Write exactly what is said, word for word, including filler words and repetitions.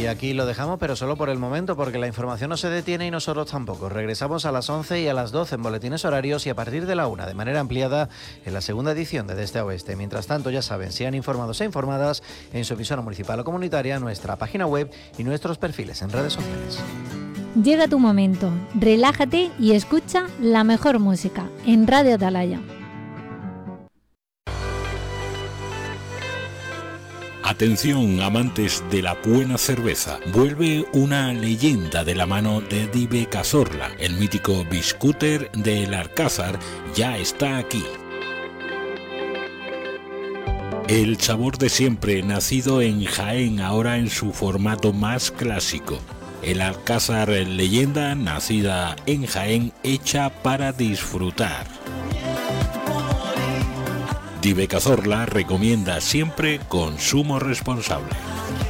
Y aquí lo dejamos, pero solo por el momento, porque la información no se detiene y nosotros tampoco. Regresamos a las once y a las doce en boletines horarios y a partir de la una de manera ampliada en la segunda edición de De Este a Oeste. Mientras tanto, ya saben, sean informados e informadas en su emisora municipal o comunitaria, nuestra página web y nuestros perfiles en redes sociales. Llega tu momento, relájate y escucha la mejor música en Radio Atalaya. Atención, amantes de la buena cerveza. Vuelve una leyenda de la mano de Dive Cazorla. El mítico biscúter del Alcázar ya está aquí. El sabor de siempre, nacido en Jaén, ahora en su formato más clásico. El Alcázar leyenda, nacida en Jaén, hecha para disfrutar. Dive Cazorla recomienda siempre consumo responsable.